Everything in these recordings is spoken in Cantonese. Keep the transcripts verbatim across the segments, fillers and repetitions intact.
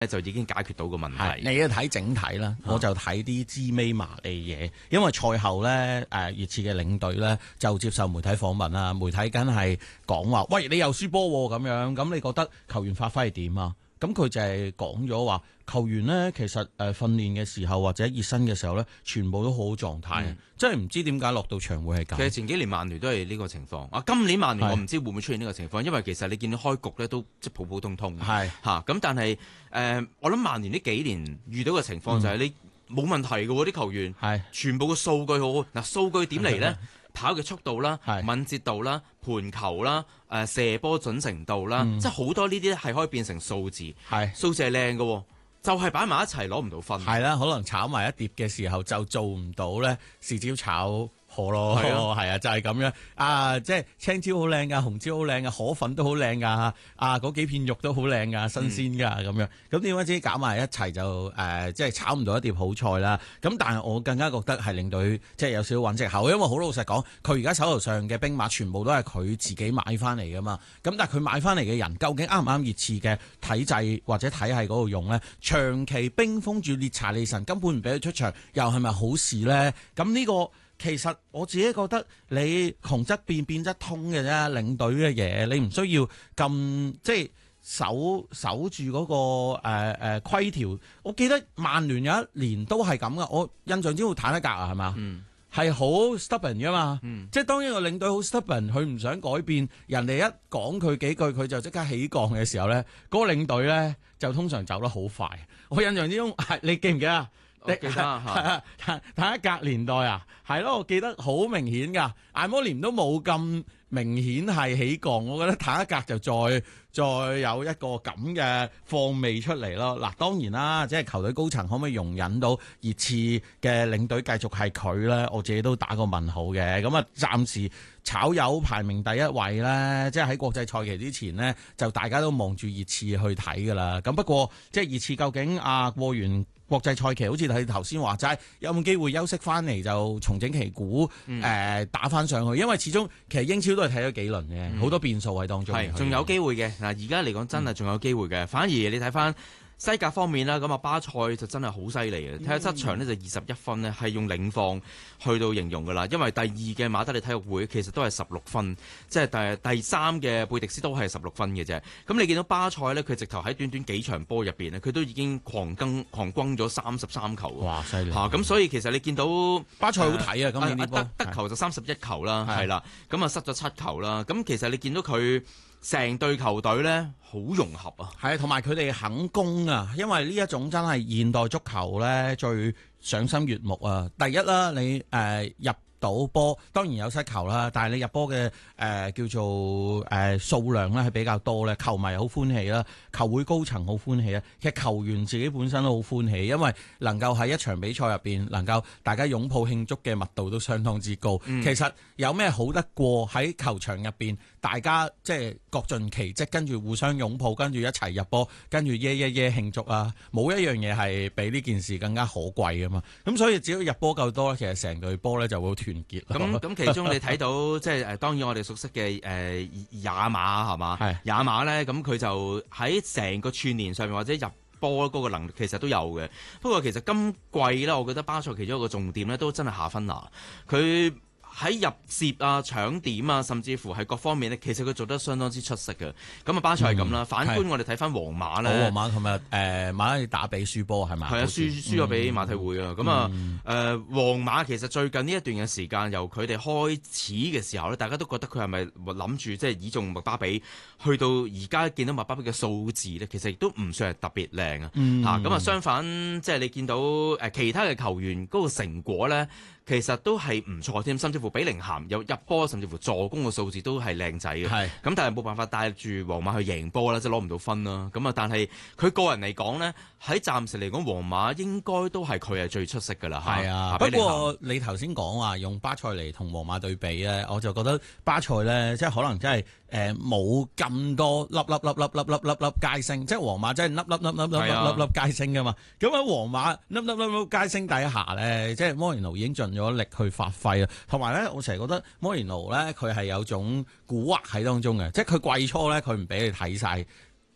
就已經解決到個問題。 你要睇整體啦，我就睇啲枝微麻利嘢，因為賽後咧誒熱刺嘅領隊咧就接受媒體訪問啦，媒體梗係講話，喂，你又輸波喎咁樣，咁你覺得球員發揮係點啊？咁佢就係講咗話，球員呢其實誒訓練嘅時候或者熱身嘅時候呢，全部都好好狀態，嗯、真係唔知點解落到場會係咁。 其實前幾年曼聯都係呢個情況，啊今年曼聯我唔知會唔會出現呢個情況，因為其實你見到開局呢都即係普普通通，係嚇咁，但係誒、呃、我諗曼聯呢幾年遇到嘅情況就係你冇問題嘅喎，啲球員係全部嘅數據好好，嗱數據點嚟呢？跑嘅速度啦、敏捷度啦、盤球啦、誒射波準程度啦，嗯、即係好多呢啲係可以變成數字，係數字係靚嘅，就係擺埋一齊攞唔到分。係啦，可能炒埋一碟嘅時候就做唔到咧，豉椒炒河咯，係啊，係啊，就係、是、咁樣啊！即係青椒好靚噶，紅椒好靚噶，河粉都好靚噶，啊嗰幾片肉都好靚噶，新鮮噶咁樣。咁點解自己搞埋一齊就誒、呃，即係炒唔到一碟好菜啦？咁但係我更加覺得係令到即係有少少揾藉口，因為好老實講，佢而家手頭上嘅兵馬全部都係佢自己買翻嚟噶嘛。咁但係佢買翻嚟嘅人究竟啱唔啱熱刺嘅體制或者體系嗰度用呢？長期冰封住列查利神，根本唔俾佢出場，又係咪好事呢？咁呢、這個其實我自己覺得你窮則變，變則通嘅啫，領隊嘅嘢你唔需要咁即係守守住嗰、那個誒誒、呃、規條。我記得曼聯有一年都係咁噶，我印象之中坦克格啊，係嘛？嗯，係好 stubborn 噶嘛。嗯，即係當一個領隊好 stubborn，佢唔想改變，人哋一講佢幾句，佢就即刻起降嘅時候咧，嗰、那個領隊咧就通常走得好快。我印象之中係你記唔記得啊？我記得嚇，睇一格年代啊，係咯，我記得好明顯㗎。艾摩廉都冇咁明顯係起降，我覺得睇一格就再再有一個咁嘅放味出嚟咯。嗱，當然啦，即係球隊高層可唔可以容忍到熱刺嘅領隊繼續係佢咧？我自己都打個問號嘅。咁啊，暫時炒友排名第一位咧，即係喺國際賽期之前呢，就大家都望住熱刺去睇㗎啦。咁不過即係熱刺究竟啊過完國際賽期，好似你頭先話齋，有冇機會休息翻嚟就重整旗鼓，誒、嗯呃、打翻上去？因為始終其實英超都係睇咗幾輪嘅，好、嗯、多變數喺當中。係，仲有機會嘅。嗱，而家嚟講真係仲有機會嘅。嗯、反而你睇翻西甲方面啦，咁啊巴塞就真係好犀利嘅，睇下七場呢，就二十一分呢，係用領放去到形容㗎啦。因為第二嘅馬德里體育會其實都係十六分，即係第第三嘅貝迪斯都係十六分嘅啫。咁你見到巴塞呢，佢直頭喺短短幾場波入邊呢，佢都已經狂更狂轟咗三十三球。哇！犀利嚇！咁所以其實你見到巴塞好睇啊，今年呢波得得球就三十一球啦，係啦，咁啊失咗七球啦。咁其實你見到佢成隊球隊咧好融合啊，係啊，同埋佢哋肯攻啊，因為呢一種真係現代足球咧最賞心悅目啊。第一啦，你誒、呃、入到波，當然有失球啦，但係你入波嘅誒叫做誒、呃、數量咧係比較多咧，球迷好歡喜啦，球會高層好歡喜啊，其實球員自己本身都好歡喜，因為能夠喺一場比賽入邊能夠大家擁抱慶祝嘅密度都相當之高。嗯、其實有咩好得過喺球場入邊大家即係各盡其職，跟住互相擁抱，跟住一齊入波，跟住耶耶耶慶祝啊！冇一樣嘢係比呢件事更加可貴㗎嘛。咁所以只要入波夠多，其實成隊波咧就會團結。咁咁其中你睇到即係誒，當然我哋熟悉嘅誒也馬係嘛？係也馬咧，咁佢就喺成個串聯上面或者入波嗰個能力其實都有嘅。不過其實今季咧，我覺得巴塞其中一個重點咧都真係夏芬拿佢。喺入攝啊、搶點啊，甚至乎係各方面咧，其實佢做得相當之出色嘅。咁啊，巴塞係咁啦。嗯、反觀我哋睇翻皇馬咧，皇馬琴日誒馬拉打比輸波係咪？係啊，輸輸咗俾馬體會啊。咁啊誒，皇馬其實最近呢一段嘅時間，由佢哋開始嘅時候咧，大家都覺得佢係咪諗住即係倚重麥巴比？去到而家見到麥巴比嘅數字咧，其實亦都唔算係特別靚啊。嗯。嚇咁啊，相反即係你見到誒其他嘅球員嗰個成果咧。其實都係唔錯添，甚至乎比寧咸有入波，甚至乎助攻嘅數字都係靚仔嘅。係咁是，但係冇辦法帶住皇馬去贏波啦，即係攞唔到分啦。咁啊，但係佢個人嚟講呢，喺暫時嚟講，皇馬應該都係佢係最出色㗎啦。係啊，不過你頭先講話用巴塞嚟同皇馬對比咧，我就覺得巴塞咧，即係可能真係誒冇咁多粒粒粒粒粒粒粒粒皆星，即係皇馬真係粒粒粒粒粒粒粒粒皆星㗎嘛。咁喺皇馬粒粒粒粒皆星底下咧，即係摩連奴已經盡咗力去發揮啊，同埋咧，我成日覺得摩連奴咧，佢係有種蠱惑喺當中嘅，即係佢季初咧，佢唔俾你睇晒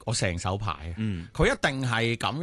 我成手牌， 嗯， 佢一定係咁